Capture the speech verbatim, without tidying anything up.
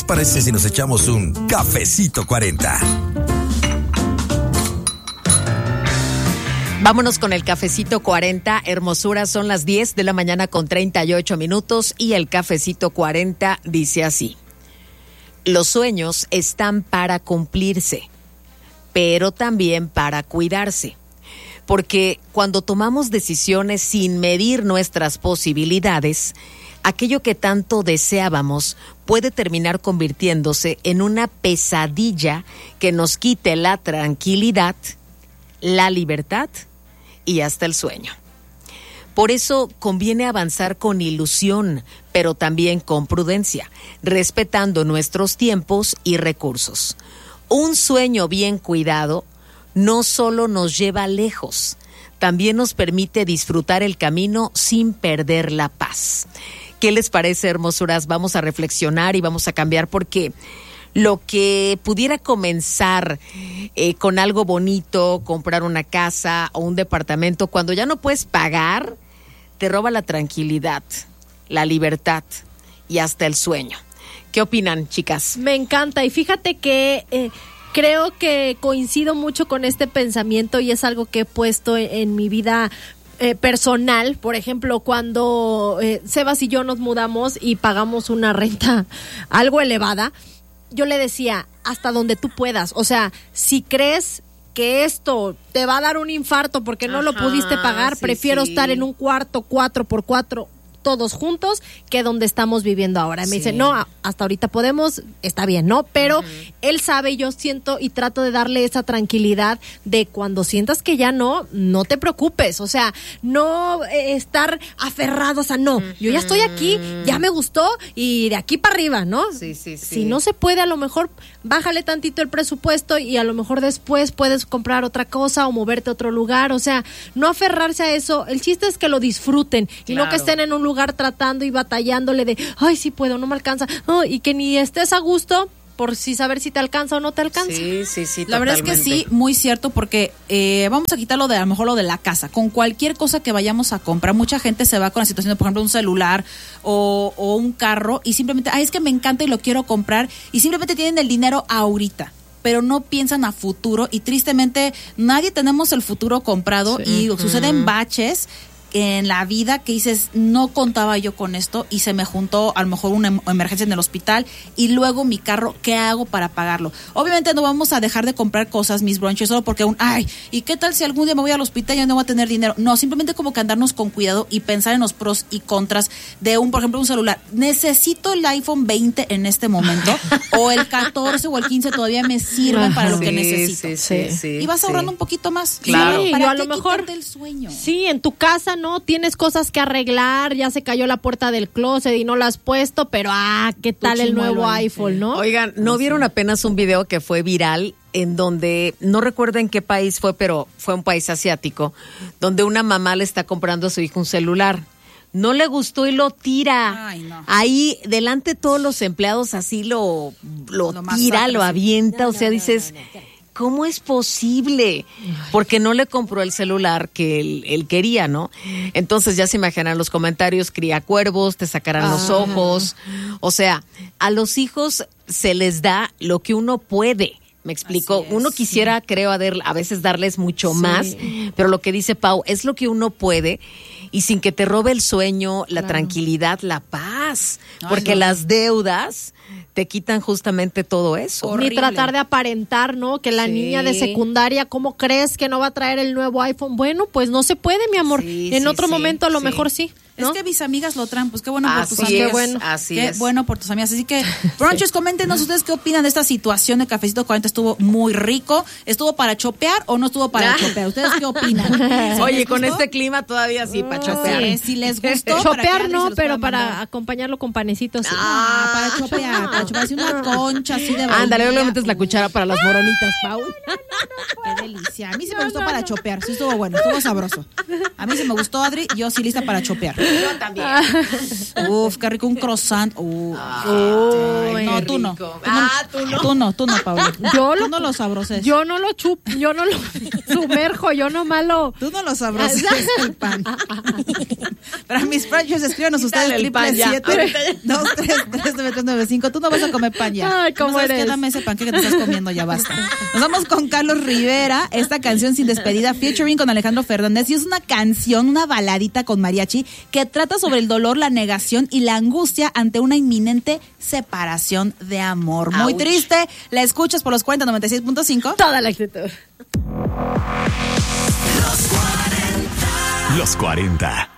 parece si nos echamos un cafecito cuarenta? Vámonos con el cafecito cuarenta, hermosura, son las diez de la mañana con treinta y ocho minutos y el cafecito cuarenta dice así: los sueños están para cumplirse, pero también para cuidarse, porque cuando tomamos decisiones sin medir nuestras posibilidades, aquello que tanto deseábamos puede terminar convirtiéndose en una pesadilla que nos quite la tranquilidad, la libertad y hasta el sueño. Por eso conviene avanzar con ilusión, pero también con prudencia, respetando nuestros tiempos y recursos. Un sueño bien cuidado no solo nos lleva lejos, también nos permite disfrutar el camino sin perder la paz. ¿Qué les parece, hermosuras? Vamos a reflexionar y vamos a cambiar, porque lo que pudiera comenzar eh, con algo bonito, comprar una casa o un departamento, cuando ya no puedes pagar, te roba la tranquilidad, la libertad y hasta el sueño. ¿Qué opinan, chicas? Me encanta, y fíjate que eh, creo que coincido mucho con este pensamiento y es algo que he puesto en, en mi vida Eh, personal. Por ejemplo, cuando eh, Sebas y yo nos mudamos y pagamos una renta algo elevada, yo le decía, hasta donde tú puedas, o sea, si crees que esto te va a dar un infarto porque no Ajá, lo pudiste pagar, sí, prefiero sí. estar en un cuarto cuatro por cuatro todos juntos que donde estamos viviendo ahora. Me sí. dice, no, hasta ahorita podemos, está bien, ¿no? Pero uh-huh. él sabe, yo siento y trato de darle esa tranquilidad de cuando sientas que ya no, no te preocupes, o sea, no eh, estar aferrados, o sea, no, uh-huh. yo ya estoy aquí, ya me gustó y de aquí para arriba, ¿no? Sí, sí, sí. Si no se puede, a lo mejor bájale tantito el presupuesto y a lo mejor después puedes comprar otra cosa o moverte a otro lugar, o sea, no aferrarse a eso. El chiste es que lo disfruten claro. y no que estén en un lugar tratando y batallándole de, ay, sí puedo, no me alcanza, oh, y que ni estés a gusto por si saber si te alcanza o no te alcanza. Sí, sí, sí, La verdad es que sí, muy cierto, porque eh, vamos a quitarlo de a lo mejor lo de la casa. Con cualquier cosa que vayamos a comprar, mucha gente se va con la situación de, por ejemplo, un celular o, o un carro y simplemente, ay, es que me encanta y lo quiero comprar y simplemente tienen el dinero ahorita, pero no piensan a futuro y tristemente nadie tenemos el futuro comprado sí. y uh-huh. suceden baches en la vida que dices, no contaba yo con esto y se me juntó a lo mejor una em- emergencia en el hospital y luego mi carro, ¿qué hago para pagarlo? Obviamente no vamos a dejar de comprar cosas, mis brunches, solo porque un, ay, ¿y qué tal si algún día me voy al hospital y ya no voy a tener dinero? No, simplemente como que andarnos con cuidado y pensar en los pros y contras de un, por ejemplo, un celular. ¿Necesito el iPhone veinte en este momento? ¿O el catorce o el quince todavía me sirven para lo sí, que necesito? Sí, sí, sí, y vas ahorrando sí. un poquito más. Claro. ¿Para yo a qué lo mejor quitarte el sueño? Sí, en tu casa no tienes cosas que arreglar, ya se cayó la puerta del closet y no la has puesto, pero ah, ¿qué tal el nuevo iPhone, no? Oigan, ¿no no vieron sé. apenas un video que fue viral en donde, no recuerdo en qué país fue, pero fue un país asiático, donde una mamá le está comprando a su hijo un celular? No le gustó y lo tira. Ay, no. Ahí, delante de todos los empleados, así lo, lo, Lo tira, masacra, lo sí. avienta, No, o sea, no, no, dices... no, no, no. ¿Cómo es posible? Porque no le compró el celular que él, él quería, ¿no? Entonces ya se imaginan los comentarios, cría cuervos, te sacarán ah. los ojos. O sea, a los hijos se les da lo que uno puede. ¿Me explico? Es, uno quisiera, sí. creo, a, der, a veces darles mucho sí. más, pero lo que dice Pau es lo que uno puede y sin que te robe el sueño, la claro. tranquilidad, la paz. Ay, porque no. las deudas te quitan justamente todo eso. Horrible. Ni tratar de aparentar, ¿no? Que la sí. niña de secundaria, ¿cómo crees que no va a traer el nuevo iPhone? Bueno, pues no se puede, mi amor. Sí, en sí, otro sí, momento a lo sí. mejor sí. ¿no? Es que mis amigas lo traen, pues qué bueno así por tus amigas. Es, bueno. Así qué es. bueno por tus amigas. Así que, Bronchos, sí. coméntenos ustedes qué opinan de esta situación de Cafecito cuarenta. Estuvo muy rico. ¿Estuvo para chopear o no estuvo para chopear? ¿Ustedes qué opinan? Oye, con este clima todavía sí, para chopear. Sí, si les gustó. Chopear no, pero para acompañarlo con panecitos. Sí. Ah, para chopear, para chopear así una concha así de vainilla. Ándale, luego le metes la cuchara para las moronitas, Pau. No, no, no, no, qué delicia. A mí sí me gustó para chopear, sí estuvo bueno, estuvo sabroso. A mí sí me gustó, Adri, yo sí lista para chopear. Yo también. Uf, qué rico, un croissant. Uf. Uy, no, qué tú no. rico. Tú no. Ah, tú no. Tú no, tú no, Paula. Yo tú lo- no lo sabroces. Yo no lo chup, yo no lo sumerjo, yo nomás lo... Tú no lo sabroces el pan. Para mis precios, escríbanos ustedes Quítale el pan triple ya. siete dos tres tres nueve tres nueve cinco. Tú no vas a comer pan ya. Ay, ¿cómo no sabes eres? qué, dame ese pan que te estás comiendo, ya basta. Nos vamos con Carlos Rivera, esta canción Sin Despedida, featuring con Alejandro Fernández, y es una canción, una baladita con mariachi que trata sobre el dolor, la negación y la angustia ante una inminente separación de amor. Muy Ouch. triste. La escuchas por los cuarenta noventa y seis punto cinco. Toda la actitud. Los cuarenta.